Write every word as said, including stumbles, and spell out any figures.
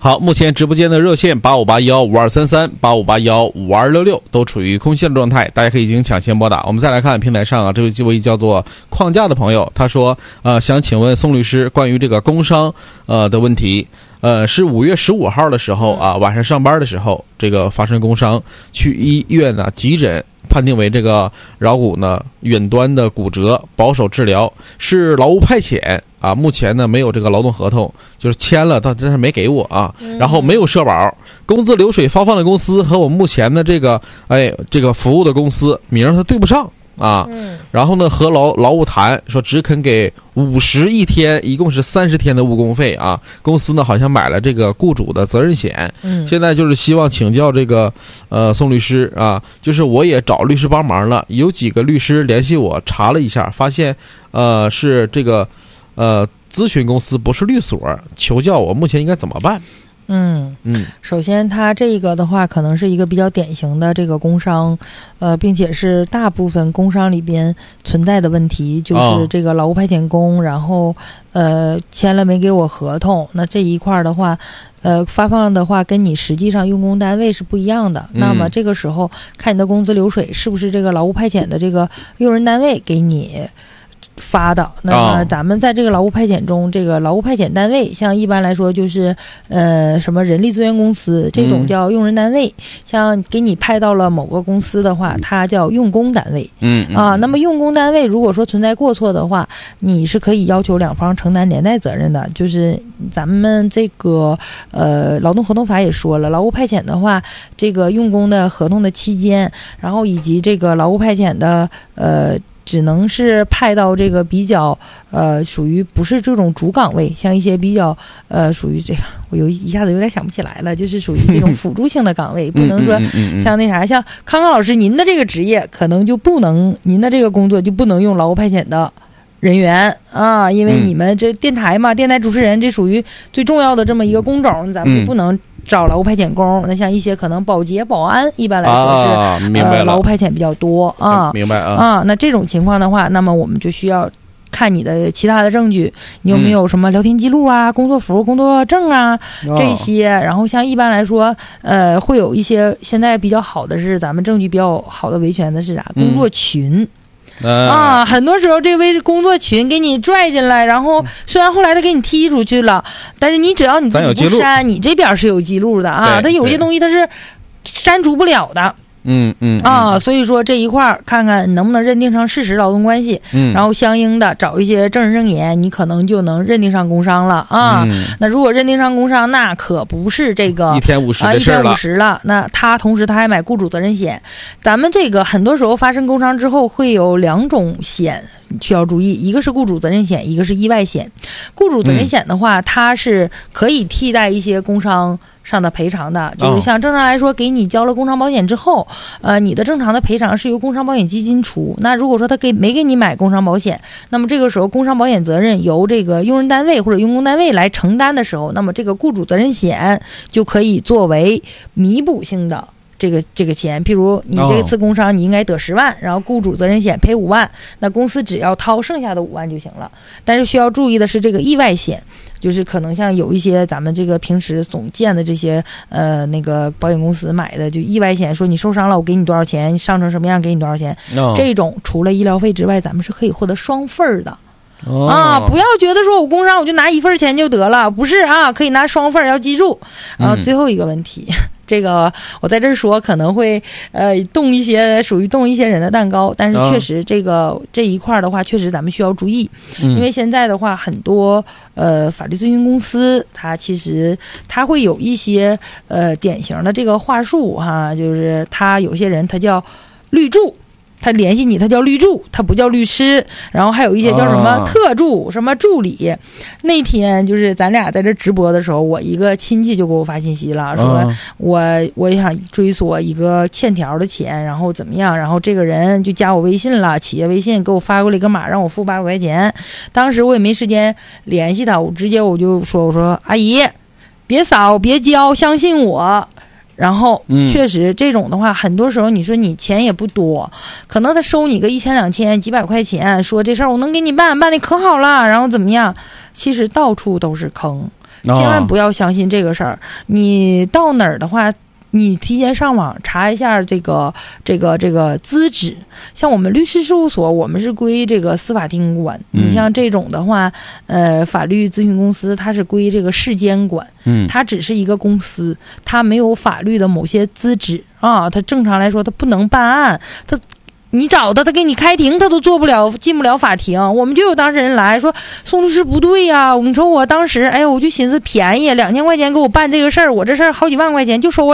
好，目前直播间的热线八五八幺五二三三、八五八幺五二六六都处于空线的状态，大家可以进行抢先拨打。我们再来看平台上啊，这位叫做框架的朋友，他说呃，想请问宋律师关于这个工伤呃的问题。呃，是五月十五号的时候啊，晚上上班的时候，这个发生工伤，去医院呢急诊，判定为这个桡骨呢远端的骨折，保守治疗，是劳务派遣啊。目前呢没有这个劳动合同，就是签了，但但是没给我啊。然后没有社保，工资流水发放的公司和我目前的这个哎这个服务的公司名它对不上。啊，然后呢，和劳劳务谈说只肯给五十一天，一共是三十天的误工费啊。公司呢好像买了这个雇主的责任险，嗯，现在就是希望请教这个呃宋律师啊，就是我也找律师帮忙了，有几个律师联系我查了一下，发现呃是这个呃咨询公司不是律所，求教我目前应该怎么办？ 嗯嗯，首先它这个的话可能是一个比较典型的这个工伤，呃，并且是大部分工伤里边存在的问题，就是这个劳务派遣工，然后呃签了没给我合同，那这一块的话，呃发放的话跟你实际上用工单位是不一样的，嗯、那么这个时候看你的工资流水是不是这个劳务派遣的这个用人单位给你发的。那么咱们在这个劳务派遣中，这个劳务派遣单位像一般来说就是呃什么人力资源公司这种叫用人单位，嗯、像给你派到了某个公司的话，它叫用工单位。嗯啊，那么用工单位如果说存在过错的话，你是可以要求两方承担连带责任的。就是咱们这个呃劳动合同法也说了，劳务派遣的话，这个用工的合同的期间，然后以及这个劳务派遣的呃。只能是派到这个比较呃属于不是这种主岗位，像一些比较呃属于这个我有一下子有点想不起来了，就是属于这种辅助性的岗位，不能说像那啥，像康康老师您的这个职业可能就不能，您的这个工作就不能用劳务派遣的人员啊，因为你们这电台嘛，电台主持人这属于最重要的这么一个工种，咱们就不能找劳务派遣工。那像一些可能保洁、保安，一般来说是、啊、呃劳务派遣比较多啊。 明白啊啊，那这种情况的话，那么我们就需要看你的其他的证据，你有没有什么聊天记录啊、嗯、工作服、工作证啊、哦、这些。然后像一般来说，呃，会有一些现在比较好的是咱们证据比较好的维权的是啥？工作群。嗯啊，很多时候这位工作群给你拽进来，然后虽然后来他给你踢出去了，但是你只要你自己不删，你这边是有记录的啊。他有些东西他是删除不了的。 嗯嗯啊，所以说这一块看看能不能认定上事实劳动关系，嗯，然后相应的找一些证人证言，你可能就能认定上工伤了啊。嗯、那如果认定上工伤，那可不是这个一天五十啊，一天五十了。那他同时他还买雇主责任险，咱们这个很多时候发生工伤之后会有两种险需要注意，一个是雇主责任险，一个是意外险。雇主责任险的话，嗯、它是可以替代一些工伤上的赔偿的，就是像正常来说，给你交了工伤保险之后，呃，你的正常的赔偿是由工伤保险基金出。那如果说他给没给你买工伤保险，那么这个时候工伤保险责任由这个用人单位或者用工单位来承担的时候，那么这个雇主责任险就可以作为弥补性的这个这个钱。譬如你这次工伤你应该得十万，然后雇主责任险赔五万，那公司只要掏剩下的五万就行了。但是需要注意的是这个意外险。就是可能像有一些咱们这个平时总见的这些呃那个保险公司买的就意外险，说你受伤了我给你多少钱，你伤成什么样给你多少钱， no. 这种除了医疗费之外，咱们是可以获得双份的。Oh. 啊，不要觉得说我工伤我就拿一份钱就得了，不是啊，可以拿双份，要记住。然后最后一个问题，嗯、这个我在这儿说可能会呃动一些属于动一些人的蛋糕，但是确实这个、oh. 这一块的话，确实咱们需要注意，嗯、因为现在的话很多呃法律咨询公司，它其实它会有一些呃典型的这个话术哈，就是他有些人他叫律助。他联系你，他叫律助，他不叫律师。然后还有一些叫什么特助、啊、什么助理。那天就是咱俩在这直播的时候，我一个亲戚就给我发信息了，说我我也想追索一个欠条的钱，然后怎么样？然后这个人就加我微信了，企业微信给我发过来一个码，让我付八百块钱。当时我也没时间联系他，我直接我就说我说阿姨，别扫别交，相信我。然后确实这种的话，很多时候你说你钱也不多，可能他收你个一千两千几百块钱，说这事儿我能给你办，办的可好了，然后怎么样？ 其实到处都是坑， 哦千万不要相信这个事儿。你到哪儿的话，你提前上网查一下这个这个这个资质。像我们律师事务所，我们是归这个司法厅管。 嗯、 你像这种的话，呃，法律咨询公司它是归这个市监管。 嗯， 它只是一个公司，它没有法律的某些资质啊。它正常来说，它不能办案，它。你找他，他给你开庭，他都做不了，进不了法庭。我们就有当事人来说，宋律师不对呀、啊。你说我当时，哎呀，我就寻思便宜两千块钱给我办这个事儿，我这事儿好几万块钱，就收我